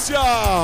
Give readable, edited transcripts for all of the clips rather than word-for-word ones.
Croácia!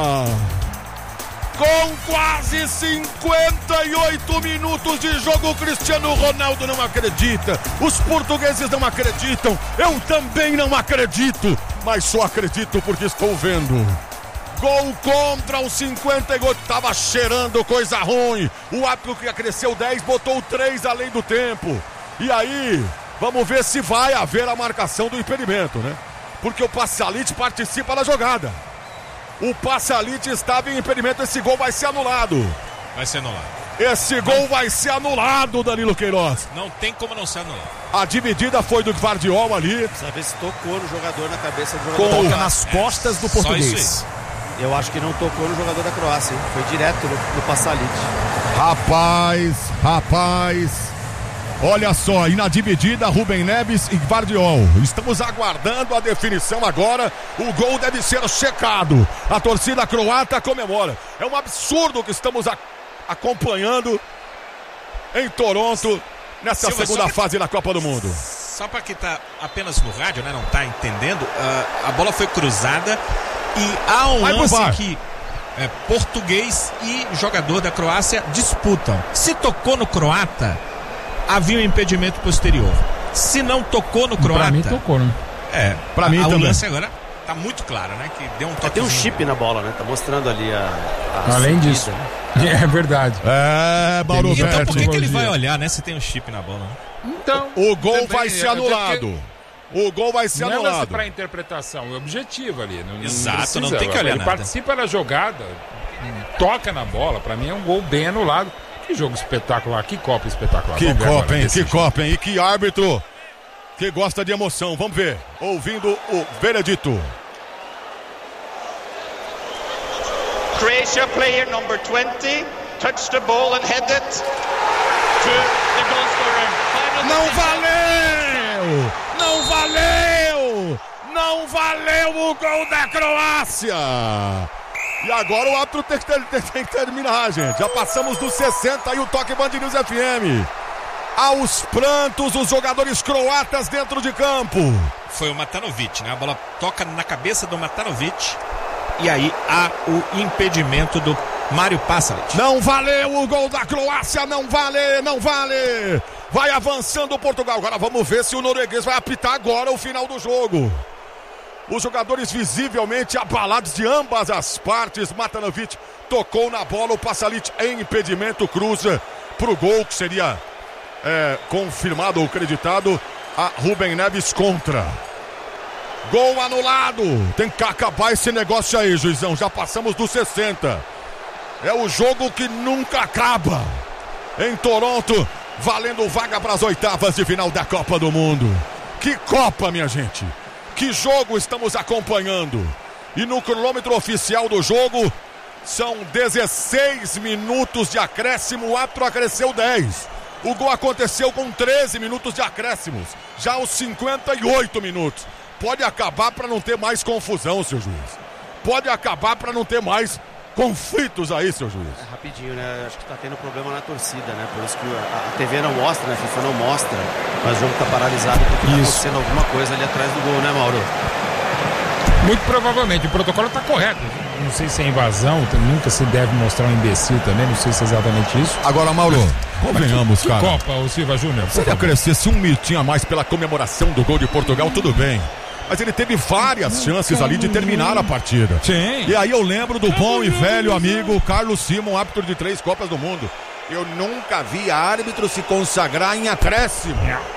Com quase 58 minutos de jogo, o Cristiano Ronaldo não acredita. Os portugueses não acreditam. Eu também não acredito. Mas só acredito porque estou vendo. Gol contra os 58. Tava cheirando coisa ruim. O árbitro que acresceu 10 botou 3 além do tempo. E aí, vamos ver se vai haver a marcação do impedimento, né? Porque o Pasalic participa da jogada. O Pasalic estava em impedimento, esse gol vai ser anulado. Vai ser anulado. Esse gol vai ser anulado, Danilo Queiroz. Não tem como não ser anulado. A dividida foi do Gvardiol ali. Precisa ver se tocou no jogador, na cabeça do jogador. Toca nas costas do português. Eu acho que não tocou no jogador da Croácia, hein? Foi direto no Pasalic. Rapaz. Olha só, e na dividida, Rubem Neves e Gvardiol. Estamos aguardando a definição agora. O gol deve ser checado. A torcida croata comemora. É um absurdo que estamos acompanhando em Toronto nessa segunda fase da Copa do Mundo. Só para quem tá apenas no rádio, né, não tá entendendo, a bola foi cruzada e há um lance que português e jogador da Croácia disputam. Se tocou no croata, havia um impedimento posterior. Se não tocou no croata... Pra mim tocou, né? Pra mim também. O lance agora tá muito claro, né? Que deu um toque. Tem um chip na bola, né? Tá mostrando ali a além subida, disso, né? É verdade. Mauro Então Berti. por que ele vai olhar, né? Se tem um chip na bola, né? Então, o gol vai ser anulado. O gol vai ser anulado. Não é para interpretação, é objetivo ali. Exato, não tem que olhar ele nada. participa da jogada, toca na bola. Para mim é um gol bem anulado. Que jogo espetacular, que Copa espetacular. Que Copa, hein? Que Copa, hein? E que árbitro que gosta de emoção. Vamos ver. Ouvindo o veredito. Croatia player number 20 touched the ball and headed to the goal scorer. Não valeu! Não valeu! Não valeu o gol da Croácia! E agora o árbitro tem que terminar, gente. Já passamos dos 60 e o toque Band News FM. Aos prantos, os jogadores croatas dentro de campo. Foi o Matanovic, né? A bola toca na cabeça do Matanovic. E aí há o impedimento do Mário Pasalic. Não valeu o gol da Croácia, não vale, não vale. Vai avançando o Portugal. Agora vamos ver se o norueguês vai apitar agora o final do jogo. Os jogadores visivelmente abalados de ambas as partes. Matanovic tocou na bola, o Pasalic em impedimento, cruza pro gol que seria confirmado ou creditado a Rubem Neves contra. Gol anulado. Tem que acabar esse negócio aí, juizão. Já passamos dos 60. É o jogo que nunca acaba. Em Toronto, valendo vaga para as oitavas de final da Copa do Mundo. Que Copa, minha gente. Que jogo estamos acompanhando. E no cronômetro oficial do jogo, são 16 minutos de acréscimo. O árbitro acresceu 10. O gol aconteceu com 13 minutos de acréscimos. Já aos 58 minutos. Pode acabar para não ter mais confusão, seu juiz. Pode acabar para não ter mais conflitos aí, seu juiz. Rapidinho, né? Acho que tá tendo problema na torcida, né? Por isso que a TV não mostra, né? A FIFA não mostra. Mas o jogo tá paralisado porque tá acontecendo alguma coisa ali atrás do gol, né, Mauro? Muito provavelmente. O protocolo tá correto. Não sei se é invasão, nunca se deve mostrar um imbecil também, não sei se é exatamente isso. Agora, Mauro, convenhamos, cara. Copa, o Silva Júnior. Se ele crescesse um minutinho a mais pela comemoração do gol de Portugal, tudo bem. Mas ele teve várias chances ali de terminar a partida. Sim. E aí eu lembro do bom e velho amigo Carlos Simon, árbitro de 3 Copas do Mundo. Eu nunca vi árbitro se consagrar em acréscimo.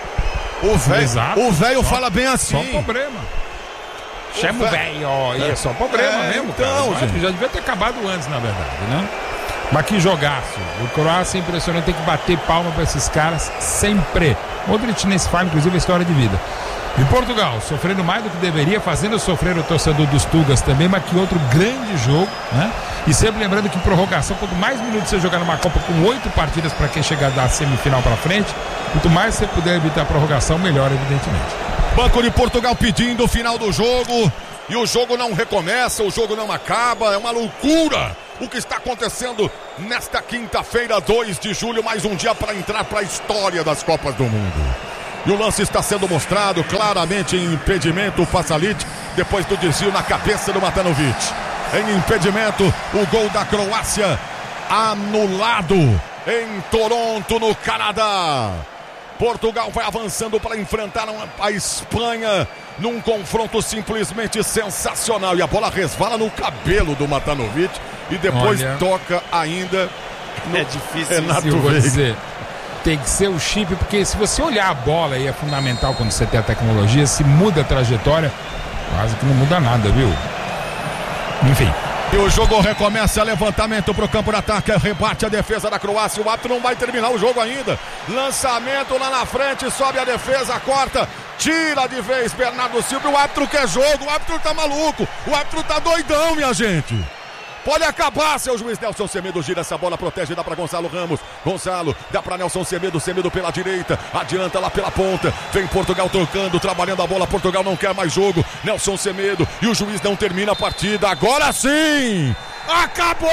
O velho fala bem assim. Só problema. Chama o velho, é só problema mesmo, então, cara. Já devia ter acabado antes, na verdade, né? Mas que jogaço. O Croácia é impressionante, tem que bater palma pra esses caras sempre. Modric nesse fala, inclusive, a história de vida. E Portugal, sofrendo mais do que deveria, fazendo sofrer o torcedor dos Tugas também, mas que outro grande jogo, né? E sempre lembrando que prorrogação, quanto mais minutos você jogar numa Copa com 8 partidas para quem chegar da semifinal para frente, quanto mais você puder evitar a prorrogação, melhor, evidentemente. Banco de Portugal pedindo o final do jogo, e o jogo não recomeça, o jogo não acaba, é uma loucura o que está acontecendo nesta quinta-feira, 2 de julho, mais um dia para entrar para a história das Copas do Mundo. E o lance está sendo mostrado claramente em impedimento, o Pasalic, depois do desvio na cabeça do Matanovic. em impedimento. O gol da Croácia anulado em Toronto, no Canadá. Portugal vai avançando para enfrentar a Espanha num confronto simplesmente sensacional. E a bola resvala no cabelo do Matanovic e depois toca ainda no difícil. Eu vou dizer, tem que ser o chip, porque se você olhar a bola, e é fundamental quando você tem a tecnologia, se muda a trajetória, quase que não muda nada, viu? Enfim. E o jogo recomeça, levantamento para o campo de ataque, rebate a defesa da Croácia, o árbitro não vai terminar o jogo ainda, lançamento lá na frente, sobe a defesa, corta, tira de vez Bernardo Silva, o árbitro quer jogo, o árbitro tá maluco, o árbitro tá doidão, minha gente. Pode acabar, seu juiz. Nelson Semedo gira essa bola, protege, dá para Gonçalo Ramos. Gonçalo, dá para Nelson Semedo. Semedo pela direita, adianta lá pela ponta. Vem Portugal trocando, trabalhando a bola. Portugal não quer mais jogo. Nelson Semedo e o juiz não termina a partida. Agora sim! Acabou!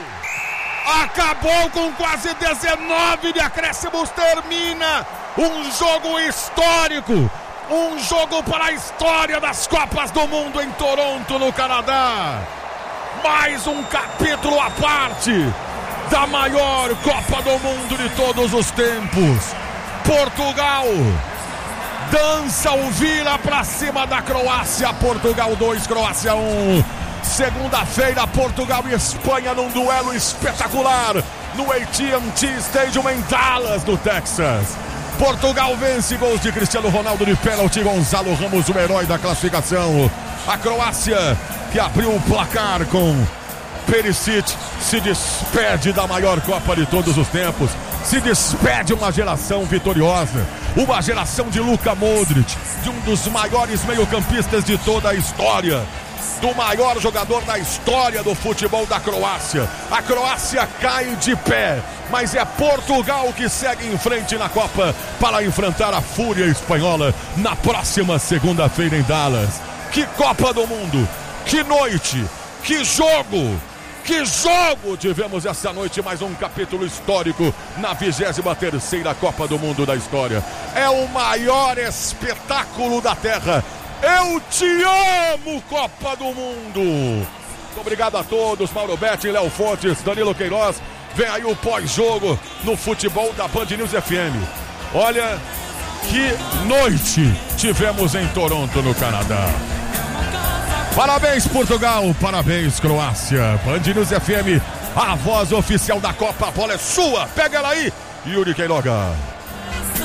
Acabou com quase 19 de acréscimos. Termina um jogo histórico. Um jogo para a história das Copas do Mundo em Toronto, no Canadá. Mais um capítulo à parte da maior Copa do Mundo de todos os tempos. Portugal dança o vira pra cima da Croácia. Portugal 2, Croácia 1. Segunda-feira, Portugal e Espanha num duelo espetacular no AT&T Stadium em Dallas, no Texas. Portugal vence, gols de Cristiano Ronaldo de pênalti, Gonçalo Ramos, o herói da classificação. A Croácia, que abriu o placar com Perisic, se despede da maior Copa de todos os tempos. Se despede uma geração vitoriosa, uma geração de Luka Modric, de um dos maiores meio-campistas de toda a história, do maior jogador da história do futebol da Croácia. A Croácia cai de pé, mas é Portugal que segue em frente na Copa para enfrentar a fúria espanhola na próxima segunda-feira em Dallas. Que Copa do Mundo, que noite, que jogo tivemos essa noite. Mais um capítulo histórico na 23ª Copa do Mundo da história. É o maior espetáculo da Terra. Eu te amo, Copa do Mundo. Muito obrigado a todos, Mauro Betti, Léo Fontes, Danilo Queiroz. Vem aí o pós-jogo no futebol da Band News FM. Olha que noite tivemos em Toronto, no Canadá. Parabéns, Portugal, parabéns, Croácia. Band News FM, a voz oficial da Copa. A bola é sua, pega ela aí, Yuri Queiroga.